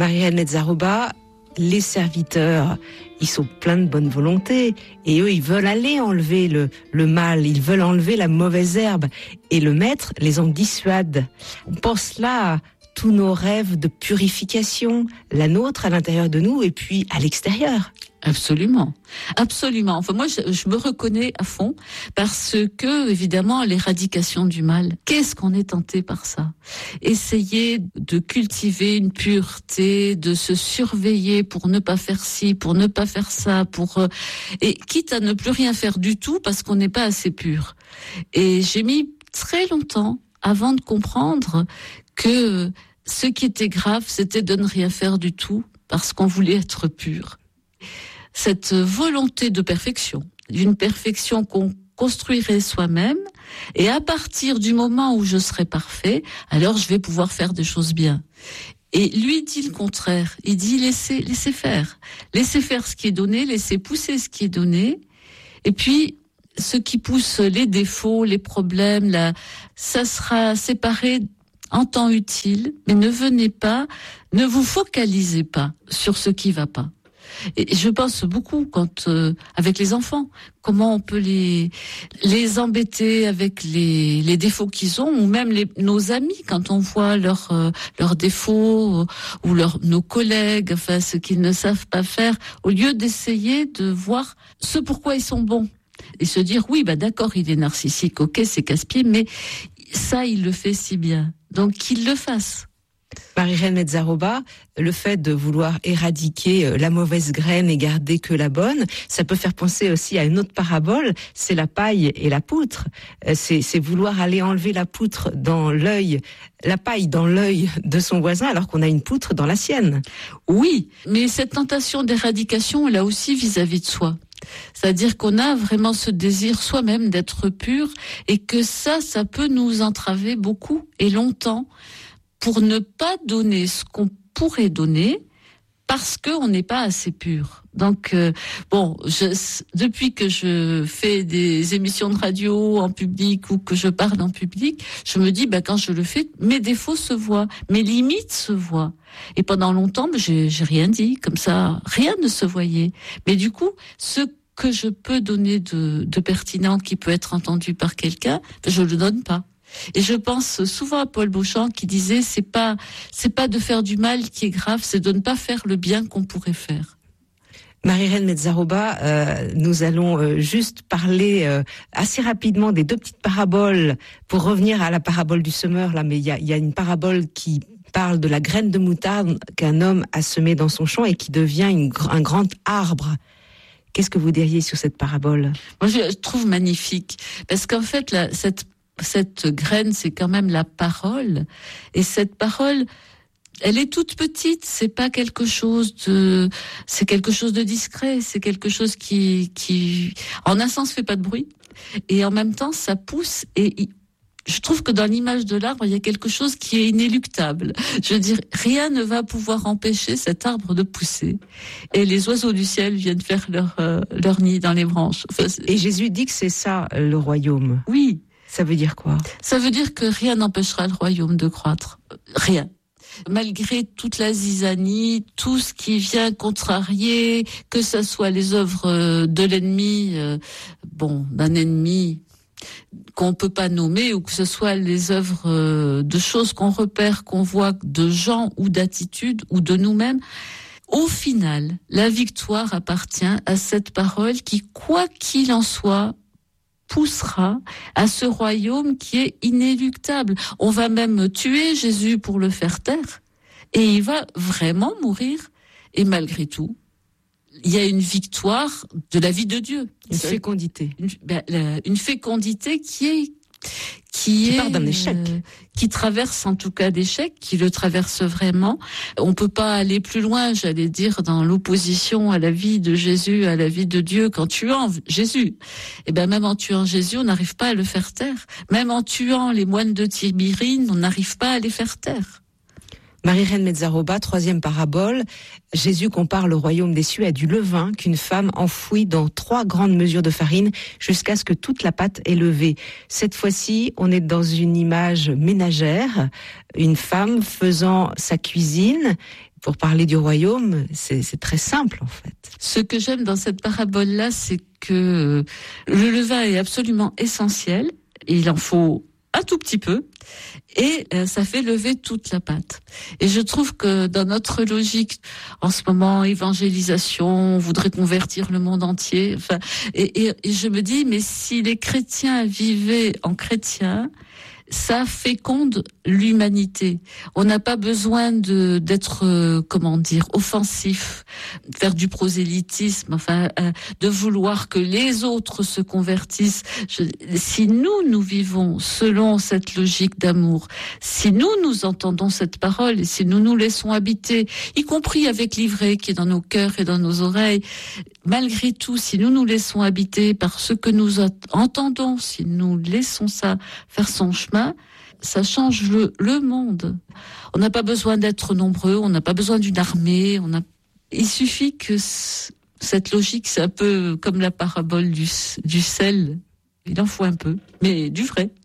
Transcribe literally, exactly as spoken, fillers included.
Marie-Reine Metzaroba, les serviteurs, ils sont pleins de bonne volonté et eux, ils veulent aller enlever le, le mal, ils veulent enlever la mauvaise herbe et le maître les en dissuade. On pense là à tous nos rêves de purification, la nôtre à l'intérieur de nous et puis à l'extérieur. Absolument, absolument. Enfin, moi, je, je me reconnais à fond parce que, évidemment, l'éradication du mal, qu'est-ce qu'on est tenté par ça? Essayer de cultiver une pureté, de se surveiller pour ne pas faire ci, pour ne pas faire ça, pour euh, et quitte à ne plus rien faire du tout parce qu'on n'est pas assez pur. Et j'ai mis très longtemps avant de comprendre que ce qui était grave, c'était de ne rien faire du tout parce qu'on voulait être pur. Cette volonté de perfection, d'une perfection qu'on construirait soi-même, et à partir du moment où je serai parfait, alors je vais pouvoir faire des choses bien. Et lui dit le contraire, il dit laissez, laissez faire, laissez faire ce qui est donné, laissez pousser ce qui est donné, et puis ce qui pousse les défauts, les problèmes, là, ça sera séparé en temps utile, mais ne venez pas, ne vous focalisez pas sur ce qui va pas. Et je pense beaucoup quand euh, avec les enfants, comment on peut les les embêter avec les les défauts qu'ils ont, ou même les nos amis quand on voit leurs euh, leurs défauts euh, ou leurs nos collègues, enfin ce qu'ils ne savent pas faire, au lieu d'essayer de voir ce pourquoi ils sont bons et se dire oui bah d'accord il est narcissique, ok c'est casse-pied, mais ça il le fait si bien, donc qu'il le fasse. Marie-Reine Metzaroba, le fait de vouloir éradiquer la mauvaise graine et garder que la bonne, ça peut faire penser aussi à une autre parabole, c'est la paille et la poutre. C'est, c'est vouloir aller enlever la poutre dans l'œil, la paille dans l'œil de son voisin alors qu'on a une poutre dans la sienne. Oui, mais cette tentation d'éradication, elle a aussi vis-à-vis de soi. C'est-à-dire qu'on a vraiment ce désir soi-même d'être pur et que ça, ça peut nous entraver beaucoup et longtemps pour ne pas donner ce qu'on pourrait donner parce qu'on n'est pas assez pur. Donc, euh, bon, je, depuis que je fais des émissions de radio en public ou que je parle en public, je me dis, bah, quand je le fais, mes défauts se voient, mes limites se voient. Et pendant longtemps, bah, j'ai, j'ai rien dit, comme ça, rien ne se voyait. Mais du coup, ce que je peux donner de, de pertinent qui peut être entendu par quelqu'un, bah, je le donne pas. Et je pense souvent à Paul Beauchamp qui disait c'est pas c'est pas de faire du mal qui est grave, c'est de ne pas faire le bien qu'on pourrait faire. Marie-Reine Metzaroba, euh, nous allons euh, juste parler euh, assez rapidement des deux petites paraboles pour revenir à la parabole du semeur là, mais il y a, y a une parabole qui parle de la graine de moutarde qu'un homme a semée dans son champ et qui devient une, un grand arbre. Qu'est-ce que vous diriez sur cette parabole ? Moi, je trouve magnifique parce qu'en fait, la, cette Cette graine, c'est quand même la parole. Et cette parole, elle est toute petite. C'est pas quelque chose de, c'est quelque chose de discret. C'est quelque chose qui, qui, en un sens, fait pas de bruit. Et en même temps, ça pousse. Et je trouve que dans l'image de l'arbre, il y a quelque chose qui est inéluctable. Je veux dire, rien ne va pouvoir empêcher cet arbre de pousser. Et les oiseaux du ciel viennent faire leur, euh, leur nid dans les branches. Enfin, et Jésus dit que c'est ça, le royaume. Oui. Ça veut dire quoi ? Ça veut dire que rien n'empêchera le royaume de croître. Rien. Malgré toute la zizanie, tout ce qui vient contrarier, que ce soit les œuvres de l'ennemi, euh, bon, d'un ennemi qu'on peut pas nommer, ou que ce soit les œuvres euh, de choses qu'on repère, qu'on voit, de gens ou d'attitudes ou de nous-mêmes, au final, la victoire appartient à cette parole qui, quoi qu'il en soit, poussera à ce royaume qui est inéluctable. On va même tuer Jésus pour le faire taire. Et il va vraiment mourir. Et malgré tout, il y a une victoire de la vie de Dieu. Une fécondité. Une, ben, une fécondité qui est... Qui Qui, est, part d'un échec. Euh, qui traverse en tout cas d'échec, qui le traverse vraiment. On peut pas aller plus loin, j'allais dire, dans l'opposition à la vie de Jésus, à la vie de Dieu, qu'en tuant Jésus. Et ben même en tuant Jésus, on n'arrive pas à le faire taire. Même en tuant les moines de Tibérine, on n'arrive pas à les faire taire. Marie-Reine Metzaroba, troisième parabole. Jésus compare le royaume des cieux à du levain qu'une femme enfouit dans trois grandes mesures de farine jusqu'à ce que toute la pâte est levée. Cette fois-ci, on est dans une image ménagère, une femme faisant sa cuisine, pour parler du royaume, c'est, c'est très simple en fait. Ce que j'aime dans cette parabole-là, c'est que le levain est absolument essentiel. Il en faut un tout petit peu, et euh, ça fait lever toute la pâte. Et je trouve que dans notre logique, en ce moment, évangélisation, on voudrait convertir le monde entier. Enfin, et, et, et je me dis, mais si les chrétiens vivaient en chrétiens, ça féconde l'humanité. On n'a pas besoin de d'être euh, comment dire offensif, faire du prosélytisme, enfin euh, de vouloir que les autres se convertissent. Je, si nous nous vivons selon cette logique d'amour, si nous nous entendons cette parole et si nous nous laissons habiter, y compris avec l'ivraie qui est dans nos cœurs et dans nos oreilles, malgré tout, si nous nous laissons habiter par ce que nous entendons, si nous laissons ça faire son chemin, ça change le, le monde. On n'a pas besoin d'être nombreux, on n'a pas besoin d'une armée. On a... Il suffit que c- cette logique, c'est un peu comme la parabole du, du sel. Il en faut un peu, mais du vrai.